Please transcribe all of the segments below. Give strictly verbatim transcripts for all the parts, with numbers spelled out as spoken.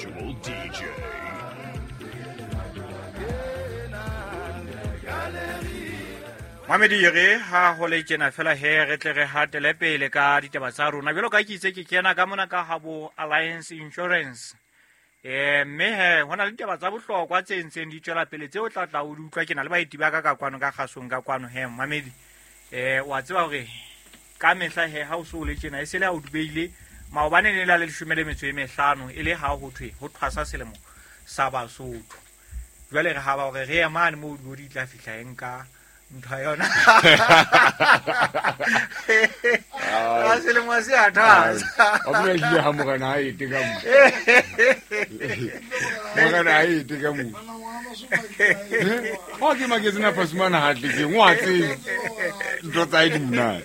virtual D J. Mamedi re ha ho le tjena fela he re tle re hatele pele ka ditaba tsa rona bjalo ka kitse ke kena ka mona ka habo Alliance Insurance. Eh me he hona le ditaba tsa bohlokwa tse ntseng di tswela pele tse o tla tla o di utlwa ke na le baeti ba ka ka kwano ka gasong ka kwano he Mamedi. Eh wa tseba hore ka mehla he ha o so le tjena e se le ha o dubeile maobane ne la le shumele metso e mehlano e le ha ho thwe ho thwasa selemo sa Basotho. Jwale re ha ba hore re ya mane mo di di tla fihla enka ntayona ah se le mo se atha o me ile ha mogana ha ite ka mo mogana ha ite ka mo o ke magazine pa sumana ha tle ke ngwatsi ntlo tsa di mona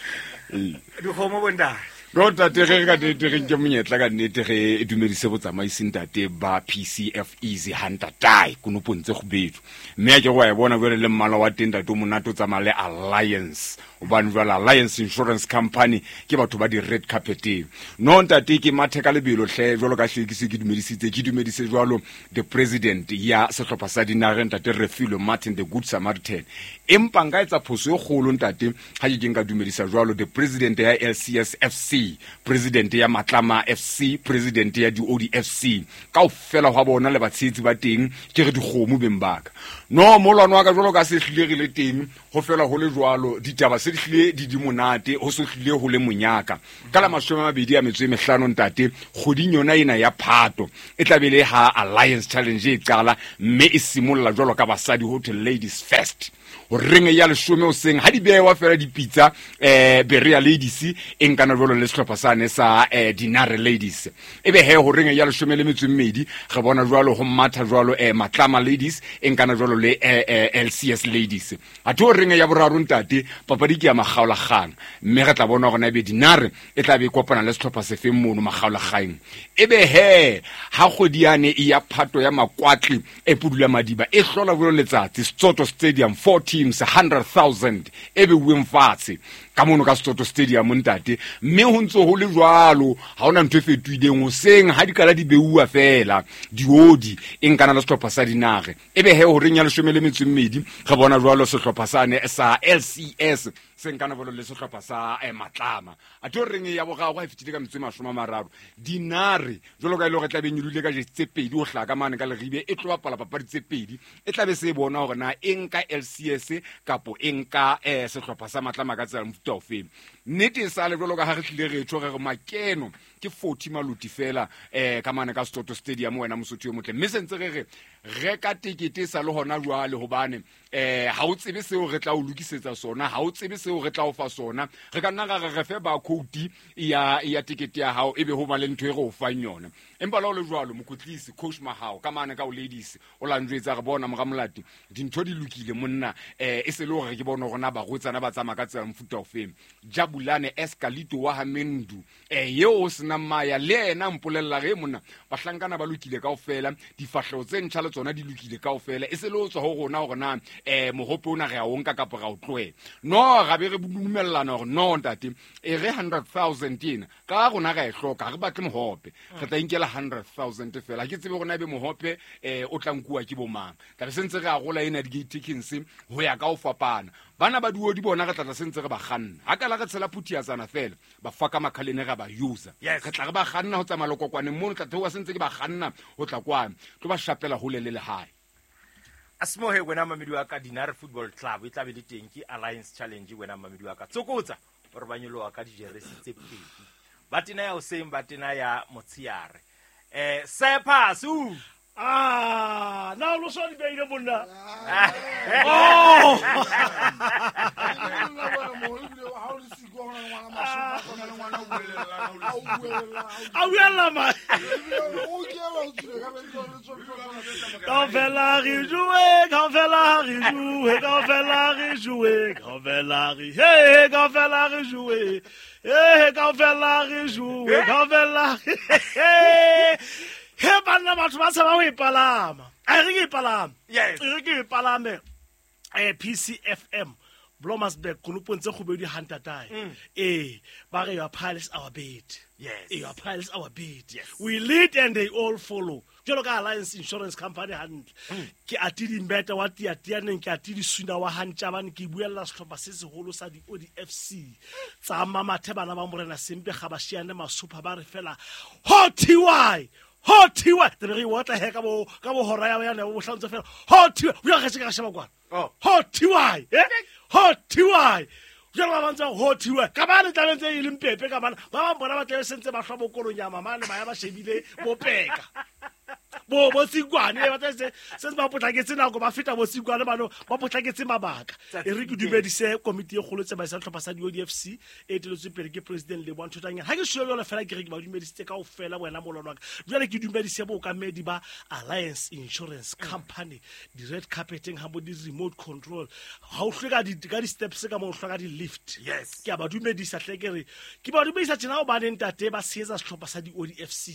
di khomo bonda Rota tere ka tere ke monyetla ka nnete ge e dumedise botsamaising tate ba P C F Easy Hunter die kuno pontse go betso mme a ke go a bona bole le mmala wa teng tate o monato tsamale Alliance o bana jwala Alliance Insurance Company ke batho ba di red carpet no ntate ke mathe ka lebelo hle jwalo ka hlekise ke dumedisitse ke dumedise jwalo the president ya sehlopha sa dinare ntate Refilo Martin the Good Samaritan empa nka etsa phoso e kgolo ntate ha ke nka dumedisa jwalo the president ya L C S F C president ya Matlama F C president ya di O D F C ka o fela go bona le batsetsi ba teng ke re di gomo bembaka no molwana wa ka jwalo ka se hlile le teng go fela go le jwalo ditaba se di hlile di di monate go se hlile go le monyaka ka la mashome a mabedi a metso e mehlano ntate goding yona ina ya Phato e tlabele ha Alliance Challenge e qala mme e simolla jwalo ka basadi hotel ladies first o renge ya leshome o seng ha di bewa fela di pizza eh Berea ladies enkana jwalo le sehlopha sane sa eh, Dinare ladies ebe he ho renge ya leshome le metso mmedi re bona jwalo ho matha jwalo eh, Matlama ladies enkana jwalo le eh, eh, L C S ladies a tlo renge ya boraro ntate papadi ke ya magaola gang mme re tla bona gona ebe Dinare e tla be kopana le sehlopha se fe mono magaola gang ebe he ha godiane e ya Phato ya Makwatli e pudula madiba e hlola jwalo letsatsi Setsoto Stadium four teams one hundred thousand ebe wemfatse ka mono ka Setsoto Stadium ntate mme ho ntse ho le jwalo ha ona ntwe fetwileng o seng ha dikala di beua fela diodi enkana la sehlopha sa Dinare ebe he ho renya le shomele metso mmedi re bona jwalo sehlopha sane sa L C S senkana bolo le sehlopha sa eh, Matlama a tlo reng ya boga go a fitile ka metso mashoma mararo Dinare jwalo ka ile go tla be nyulile ka jetse pedi o hlaka mane ka leribe e tlo bapala papadi tse pedi e tla be se bona hore na enka L C S kapo enka eh, sehlopha sa Matlama ka tsela mfuta o feng nnete sa le jwalo ka ha re hlile re tshwere re makeno ke forty maluti fela eh ka mane ka Setsoto Stadium wena mosotho yo motle mme sentse re re reka tikete sa le hona jwale hobane eh ha o tsebe seo re tla o lokisetsa sona ha o tsebe seo re tla o fa sona re ka nna ga re fe ba code ya ya tikete ya hao ebe ho ba le ntwe re o fa yona empa la o le jwalo mokotlisi coach Mahao ka mane ka o ladies o la njwetsa re bona mga molati dintho di lokile monna eh e se le hore ke bona rona ba gotsana ba tsama ka tsela mfuta o feng Jabulane Escalito wa Hamendu eh yo sena maya le ena mpolella ge monna ba hlankana ba lokile kaofela difahleho tse ntšha le tsona di lokile kaofela e se le o tswa ho rona hore na eh mohope ona re a onka ka pora o tloe no ga be re dumellana hore no ntate e re one hundred thousand ina ka rona ga e hloka re batle mohope re tla inkela one hundred thousand fela ke tsebe gona be mohope eh o tla nkuwa ke bomang ka re sentse re a gola ina di gate tickets ho ya ka o fapana bana ba duo di bona re tla sentse re ba ganna ha ka la re tshela phutiatsana fela ba faka makhalene ga ba user re tla re ba ganna ho tsamaya lokokwane mo tla thewa sentse ke ba ganna ho tla kwana tlo ba shapela ho le le hae asmo he wena mamedi wa ka Dinare Football Club e tla be le teng ke Alliance Challenge wena mamedi wa ka tsokotsa gore ba nyolo wa ka di jeresi tse pedi ba tena ya o seng ba tena ya motsiare eh sepa su ah na lo so di beile monna oh awela ma quand fait la rejouer quand fait la rejouer quand fait la rejouer quand fait la hey quand fait la rejouer eh quand fait la rejouer quand fait la he bana batho ba tsaba o ipalama a re ke ipalama yes re ke ipalame eh P C F M Blomersburg konopong tse kgobedu Hunter Dye eh ba re your pile is our bed. Yes. Your pile is our bed. Yes. We lead and they all follow. Jolo ka Alliance Insurance Company hantle ke atidi mbeta wa tia tia neng ke atidi suna wa Hantjabane ke buella sehlopha se seholo sa di O D F C tsa mamathe bana ba morena sempe ga ba shiane masupa ba re fela ho T Y ho T Y the re wata he ka bo ka bo hora ya ya bo hlantse fela ho T Y o ya ga se ka sheba kwa Oh. ho T Y eh ho T Y jalo ba bantsa ho T Y ka ba le tlabetse e leng pepe ka bana ba ba bona ba tle sentse ba hlwa bokolo nyama mane ba ya ba shebile bo peka bo bo sigwane ba tse se ba potlaketse nako ba feta bo sigwane ba no ba potlaketse mabaka e re ke dumedise komiti e kgolo tse ba sa tlhopha sa di O D F C e teletswe pele ke president le bona thotanya ha ke shwe yona fela ke re ke ba dumedise ka ofela wena molwana ka jwale ke dumedise bo ka medi ba Alliance Insurance Company di red carpeting ha bo di remote control ha o hloka di ka di steps ka mo hloka di lift Yes. ke ba dumedisa tle ke re ke ba dumedisa tsena o ba neng tate ba seetsa setlhopha sa di O D F C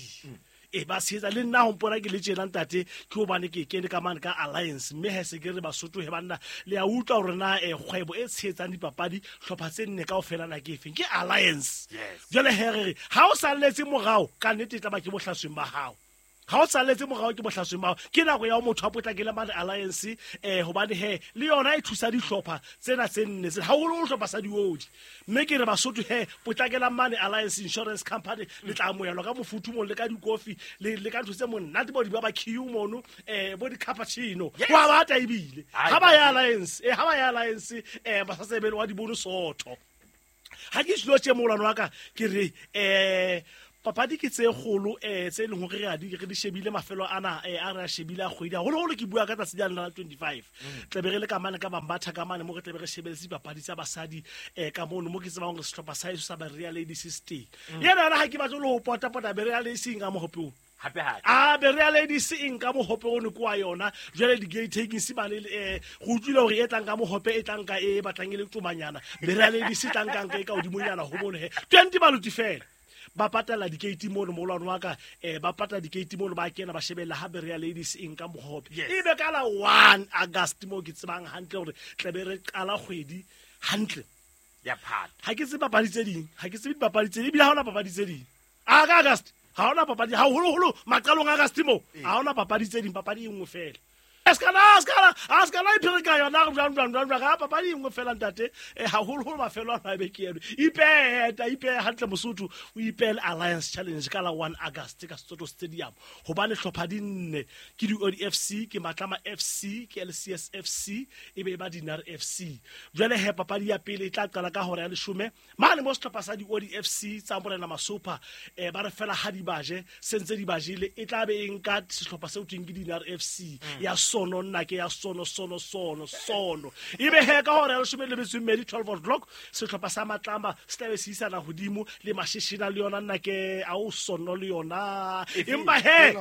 e ba seetsa le nna ho mpona ke le tjena ntate ke ho bane ke kene ka mane ka Alliance mme he se ke re Basotho he banna le a utlwa hore na e kgwebo e tsheetsang dipapadi hlopha tse nne ka ofela na ke efeng ke Alliance Yes. jwale he re ha o sa letse morao ka nnete tla ba ke bohlasweng ba hao ha o sa letse morao ke bohlasweng ba hao ke nako ya motho a potlakela mane Alliance eh hobane he le yona e thusa dihlopha tsena tse nne tse ha o lo hlopha sa diodi mme ke re Basotho he potlakela mane Alliance Insurance Company le tla moyelo ka mofuthu mo le ka dikofi le le ka ntse mo nna bo di ba ba khiu mono eh bo di cappuccino wa ba ta ibile ha ba ya Alliance eh ha ba ya Alliance eh ba sa sebele wa di bono sotho ha ke shilo tse molano wa ka ke re eh papadi ke tse kgolo eh tse leng hore re a di re di shebile mafelo ana eh a re a shebile a kgwedi holo holo ke bua ka tsa sediyana la twenty-five tlebe re le ka mane ka bambatha ka mane mo re tlebe re shebele se papadi tsa basadi eh ka mono mo ke tseba hore sehlopha sa iso sa ba Real Ladies stay yena ha ke batla lo pota pota be Real Ladies nga mo hopeo Happy happy. a be Real Ladies inka mo hope o ne kwa yona jwale di gate taking si ba le eh go tswile hore e tlang ka mo hope e tlang ka e batlang ile tsomanyana be Real Ladies tlang ka nka e ka odimonyana ho bone he twenty baluti fela ba patala dikate mo no molwana wa ka eh ba patala dikate mo ba kena ba shebella ha be Real Ladies inka mo hope Yes. e be ka la one August mo ke tsebang hantle hore tlebe re qala kgwedi hantle Ya phat. ha ke se papadi tse ding ha ke se papadi tse ding bila ha ona papadi tse ding a ka August ha ona papadi ha holo holo maqalong a August mo ha ona papadi tse ding papadi e nngwe fela eskala eskala eskala iphirika yona jwang jwang jwang ga papadi e nngwe fela ntate e ha holo holo mafelo a be ke eno ipeta ipe hantle Mosotho o ipele Alliance Challenge ka la one August ka Soto Stadium hobane hlopha di nne ke di O D F C ke Matlama F C ke L C S F C e be ba Dinar F C jwale he papadi ya pele e tla qala ka hora ya leshome mane mo sehlopha sa di O D F C tsa morena Masupa e ba re fela ha di baje sentse di bajile e tla be eng ka sehlopha se utlweng ke Dinar F C ya sono nna ke ya sono sono sono sono ibe he ka hora ya leshome le betso mmedi twelve o'clock sehlopha sa Matlama se tla be se isana hodimo le mashishina le yona nna ke a o sono le yona empa he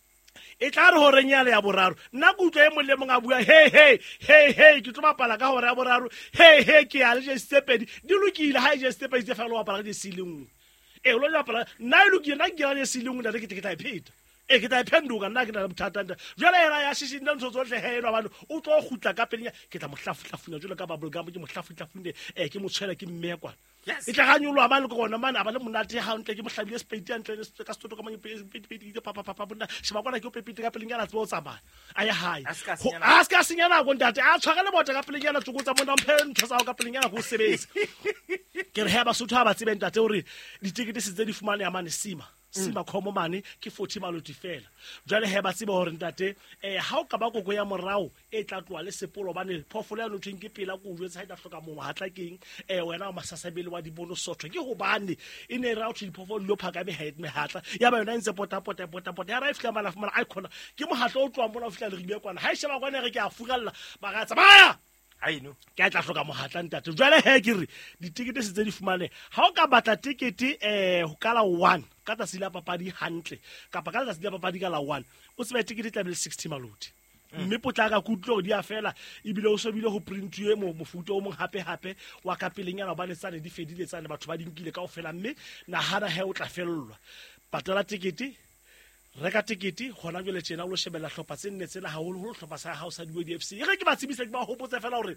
e tla re hore nyale ya boraro nna go utlwa e mo le mong a bua hey hey hey hey ke tlo bapala ka hore ya boraro hey hey ke a le je stepedi di lokile ha je stepedi tse fela wa bapala di sileng e lo ya bapala nna e lokile nna ke ra le sileng nna ke ke ta ipheta e ke ta iphenduka nna ke na le bothata nta jwale yena ya shishi nna ntso tsohle he eno abantu o tlo gutla ka peleng ke tla mohlafutlafunya jwale ka bubble gum ke mohlafutlafunne e ke motshwela ke mme kwana Yes. e tla ga nyolo amane ko gona mane a ba le monate ha ntle ke mohlabile spade ntle ka stoto ka manye pedi pedi papa papa bona sheba kwana ke o pepite ka peleng yana tso tsamaya a ya hai A ska senya a ska senyana go ntate a tshwara le bota ka peleng yana tsokotsa mona mphe ntho tsa ka peleng yana go sebetsa ke re ha ba Sotho ha ba tsebe ntate hore ditikete se tse di fumane amane sima sima khomo mane ke forty maloti fela jwale he ba tsebe hore ntate eh ha o ka ba koko ya morao e tla tloa le sepolo bane phofolo ya nothing ke pela go jwetsa ha tla hloka mo hatla keng eh wena o masasabele wa di bono sotho ke go bane e ne ra o tshile phofolo lo phaka me head me hatla ya ba yona ntse pota pota pota pota ya ra ifika mala fumana icon ke mo hatla o tloa mona o fitla le ribe kwana ha e sheba kwana re ke a fugalla ba ga tsamaya I know. ke tla hloka mohatla ntate jwale he ke re ditikete se tse di fumane ha o ka batla tikete eh ho kala one ka tsa sila papadi hantle kapa ka tsa sila papadi ka la one o tsebe tikete tla be sixty maloti mme potlaka kutlo di a fela ibile o sobile ho printwe mo mofuto o mong hape hape wa ka peleng yana ba le tsane di fedile tsane batho ba dinkile ka ofela mme na hana he o tla fellwa patala tikete reka tikete gona jwale tsena o lo shebela hlopha tse nne tsena ha holo holo hlopha sa hao sa di O D F C e re ke ba tsebisa ke ba hopotsa fela hore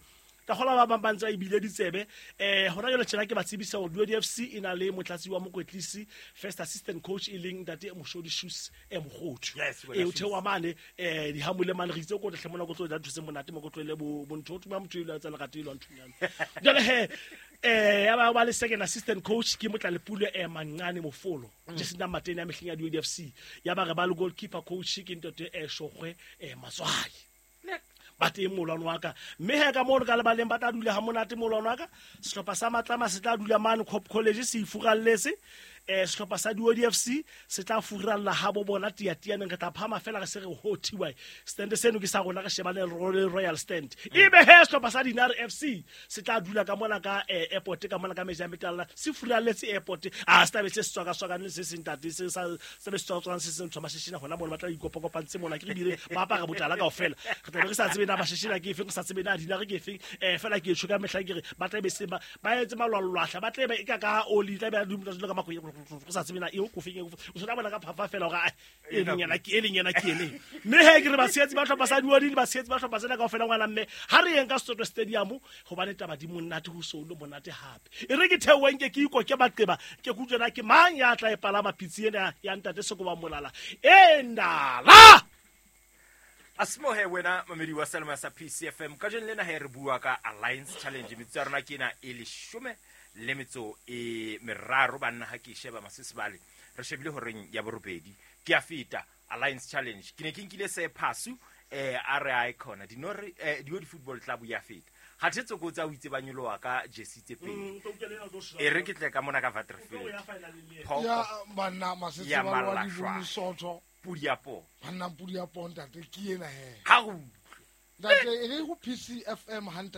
ka gola ba bang bantsa ibile ditsebe eh hona jole tshela ke ba tsebisa go D F C ina le motlatsi wa mokwetlisi first assistant coach e leng Ntate Moshodi Shoes e mogotho e o thewa mane eh di hamule mane re itse go tle mona go tlo ja thuse monate mo go tlole bo bontho ba motho ile a tsela ka tilo nthunyana jole he eh ya ba le second assistant coach ke motla le pulo e mangane mo folo je sina matene ya mehleng ya D F C ya ba re ba le goalkeeper coach ke Ntate e Shogwe e Maswai ba te molwana wa ka mme he ka mo ka le ba leng ba tla dula ha monate molwana wa ka sehlopha sa Matlama se tla dula man Cop College se ifuralletse eh sehlopha sa D F C se tla furalla ha bo bona tia tia neng ka tla phama fela ka se re ho thiwa stand seno ke sa gona ka sheba le Royal Stand ibe he sehlopha sa Dinar F C se tla dula ka mona ka airport ka mona ka meja metalla se furalletse airport a sta be se tswa ka swaka le se sentate se sa se be tswa tswa se se tswa mashishina hona bona batla ikopa kopantse mona ke bile ba pa ka botala ka ofela ka tla re sa tsebe na mashishina ke efeng sa tsebe na Dinar ke efeng eh fela ke tshuka mehla ke re ba tla be se ba ba etse malwalwahla ba tla be e ka ka oli tla be a dumela ka makoye go sa tsebena eo go feng o sona bona ka phafa fela ga e lenyana ke e lenyana ke ele mme he ke re ba setsi ba tlhopa sa diodi ba setsi ba tlhopa sena ka ofela ngwana mme ha re yeng ka Soto Stadium go ba neta ba di monate go solo monate hape e re ke theweng ke ke iko ke baqeba ke kutsena ke mang ya tla e palama pitsi ena ya Ntate se go ba molala e ndala Asmohe wena mamedi wa Salma sa P C F M ka jeng lena he re bua ka Alliance Challenge mitso rona ke na e le shome le metso e meraro banna ha ke sheba masisibale re shebile horeng ya borobedi ke a feta Alliance Challenge ke ne ke nkile se phasu eh R I icon di no eh di football club ya feta ha tsetso go tsa o itse banyolo wa ka jersey tse pedi e re ke tle ka mona ka Waterfield ya banna masisibale wa di Lesotho Pudiapo banna Pudiapo Ntate ke ena he ha Ntate e go P C F M